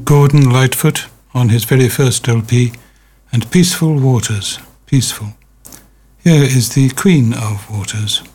Gordon Lightfoot on his very first LP, and Peaceful Waters, Peaceful. Here is the Queen of Waters.